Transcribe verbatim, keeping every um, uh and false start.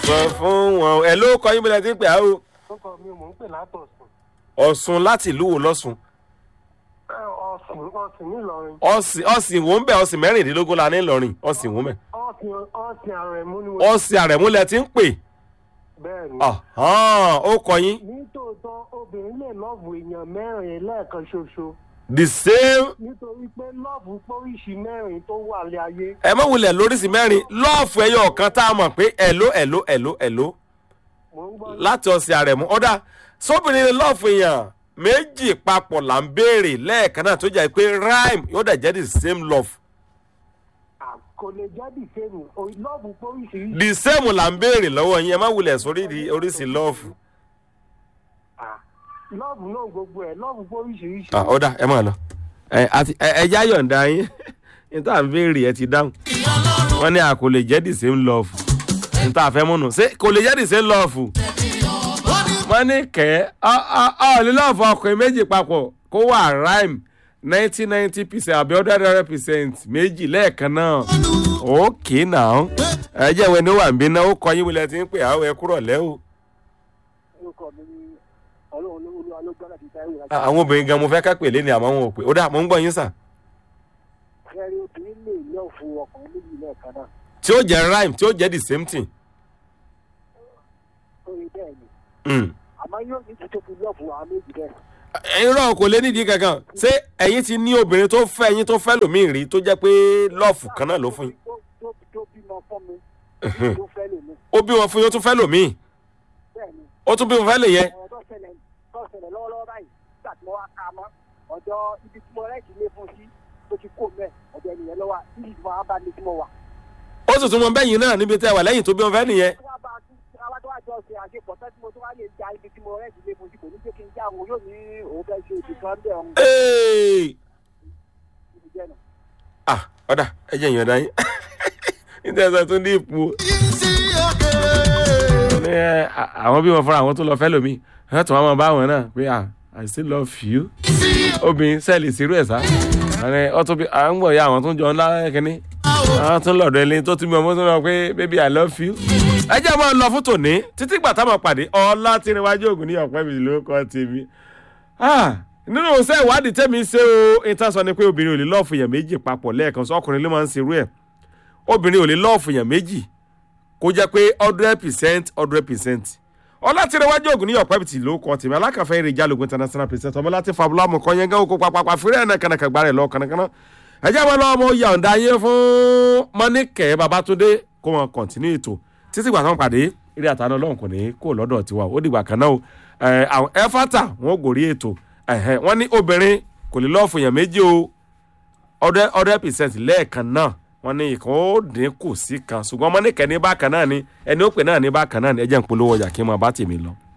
sọ fún wọn ẹ ló kọ yín bí ẹ ti ń pè á o. ọkọ mi mò ń pè látọ̀sùn. Ọ̀ṣun láti ìlú wo lọ́sùn. ọ̀sìn ọ̀sìn nílọrin. ọ̀sìn ọ̀sìn wò ń bẹ̀ ọ̀sìn mẹ́rìndínlógún la ní Ìlọrin ọ̀sìn wò ń bẹ̀. ọ̀sìn ọ̀sìn àrẹ̀mú ni mo. ọ̀sìn àrẹ̀mú lẹ ti ń pè. bẹ́ẹ̀ni. ó kọ yín. nítòótọ́ obìnrin lè lọ́ọ̀bù èèyàn mẹ́rin lẹ́ẹ̀kan ṣoṣo. the same. nítorí pé lọ́ọ̀bù póríṣi mẹ́rin tó wà lé ayé. ẹ mọ̀ wulẹ̀ lóríṣi mẹ́rin lọ́ọ̀fù ẹyọ kan tá a mọ̀ pé ẹ̀ló ẹ̀ló ẹ̀ló ẹ̀ló láti ọ̀sìn àrẹ̀mú ọ̀dà sóbìnrin ni lọ́ọ̀fù èèyàn méjì papọ̀ là ń béèrè lẹ́ẹ̀kan náà tó jẹ́ pé rhyme yóò dẹ̀ jẹ́ the same love. kò lè jẹ́ the same lọ́ọ̀bù póríṣi. the same là ń béèrè lọ́wọ́ yín ẹ má wulẹ̀ sórí oríṣi lọ́ọ̀fù. lọ́ọ̀bù náà gbogbo ẹ̀ lọ́ọ̀bù póríṣiríṣi. ọ̀dà ẹ máa lọ ẹ já yọ̀ǹda yín níta ń béèrè ẹ ti dáhùn wọ́n ní a kò lè jẹ́ the same love níta fẹ́ múnú ṣé kò lè jẹ́ the same love wọ́n ní kẹ́ ọ́ ní lọ́ọ̀fù ọkùnrin méjì papọ̀ kó wà rhyme ninety ninety percent àbí one hundred percent méjì lẹ́ẹ̀kan náà okay now ẹ jẹ́ ìwé ni ó wà ń bí náà ó kọ yín wọlé tí ń pè àwọn ẹ kúrọ̀ lẹ́wọ̀. àwọn obìnrin gan mo fẹ́ ká pè lé ní àmọ́ wọn ò pè ó dà mo ń gbọ́ yín sà. ẹ̀rí obìnrin lè lọ fún ọkùnrin méjì lẹ́ẹ̀kan náà. tí ó jẹ́ rhyme tí ó jẹ́ the same thing. oye bẹ́ẹ̀ ni. àmọ́ yóò ní títí fi lọ́ọ̀fù àwọn méjì bẹ́ẹ̀. irọ́ kò lé nídìí kankan ṣé ẹ̀yin ti ní obìnrin tó fẹ́ ẹ̀yin tó fẹ́ lòmíì rí tó jẹ́ pé lọ́ọ̀fù kan náà ló fún yín. tó bímọ fún mi tó fẹ́ lòmíì. ó bímọ fún yín ó tún fẹ́ lòmíì. bẹ́ẹ̀ni. ó tún bímọ fẹ́ lè yẹn. ọ̀rọ̀ tó ṣẹlẹ̀ tó ṣẹlẹ̀ lọ́wọ́lọ́wọ́ báyìí nígbà tí mo wá ka mọ́ ọ̀dọ̀ ibi tí mo rẹ́ẹ̀kì lé fún sí tó ti kó mẹ́ ọ̀dọ̀ ènìyàn lọ́wọ́ níbi tí mo wá bá ní tí mo wà. ó sì tún mọ bẹ́yìn náà níbi tẹ́ wà lẹ́yìn tó bímọ fẹ́ nìyẹn. àjọ ṣe àṣepọ̀ tẹ́tí mo tún wá lè ja ibi tí mo rẹ́ẹ̀kì lé fún sí kò ní jẹ́ kí n já àwọn yóò ní òun fẹ́ ṣe ìdí kan bẹ́ẹ̀ ọ̀hún. ah ọ̀dà ẹ jẹ́ ìyọ̀dá yín níta ẹ̀sán tó ní ipò. àwọn bí wọn fọra àwọn tó lọ fẹ́ lómi ẹ̀ tó wọn máa bá wọn náà pé ah I still love you. obìnrin sẹ́ẹ̀lì sírú ẹ̀ sá ọtún bí à ń gbọ̀ ya àwọn tó ń jọ ńlá kínní àwọn tó ń lọ̀dọ̀ ẹni tó tún bí ọmọ tó lọ pé baby I love you. ẹ jẹ́ máa lọ fún tòní títí gbà táwọn pàdé ọlá tí níwájú ògùn ní ọ̀pẹ́ mi ló kọ́ tèmi. nínú iṣẹ́ ìwádìí tẹ́mi ṣe o ìtàn sọ ni pé obìnrin ò lè lọ́ọ̀fù èèyàn méjì papọ̀ lẹ́ẹ̀kan sọ ọkùnrin ló máa ń ṣerú ẹ̀ obìnrin ò lè lọ́ọ̀fù èèyàn méjì kó jẹ́ pé hundred percent hundred percent ọlá tí níwájú ògùn ní ọ̀pẹ́ mi ló kọ́ tèmi alákàfẹ́ eré ìjálògùn international president ọmọ láti fabulamu kan yẹn gán oko papapa fúrẹ́ ẹ̀ náà kànàkà gbára ẹ̀ lọ kànàkànà ẹ jẹ́ wọn lọ́wọ́ ọmọ yàǹda yé fún mọ́níkẹ́ babatunde kó wọn kọ̀ntínú ètò títí gbà tán pàdé eré àtàná ọlọ́run kò ní kó lọ́dọ̀ tiwa ó dìgbà kan náà o àwọn ẹ̀fátà wọn gòrí ètò wọn ní obìnrin kò lè lọ́ọ̀fù èèyàn méjì o hundred percent lẹ́ẹ̀kan náà wọn ní ìkan ó dín kù sí kan ṣùgbọ́n mọ́níkẹ́ ní bákan náà ni ẹni ó pè náà ní bákan náà ni ẹ jẹ́ ń polówó ọjà kí n máa bá tèmi lọ.